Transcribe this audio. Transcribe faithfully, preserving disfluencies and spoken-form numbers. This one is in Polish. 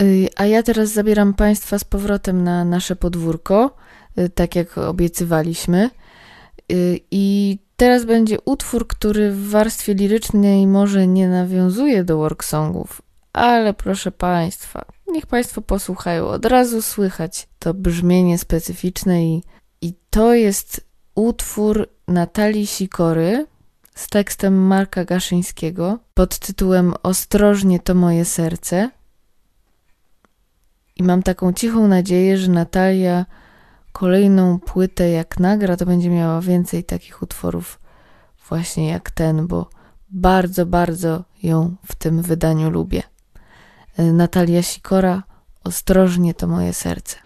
A ja teraz zabieram Państwa z powrotem na nasze podwórko, tak jak obiecywaliśmy. I teraz będzie utwór, który w warstwie lirycznej może nie nawiązuje do worksongów, ale proszę Państwa, niech Państwo posłuchają. Od razu słychać to brzmienie specyficzne i, i to jest utwór Natalii Sikory z tekstem Marka Gaszyńskiego pod tytułem Ostrożnie to moje serce. I mam taką cichą nadzieję, że Natalia kolejną płytę jak nagra, to będzie miała więcej takich utworów właśnie jak ten, bo bardzo, bardzo ją w tym wydaniu lubię. Natalia Sikora, Ostrożnie to moje serce.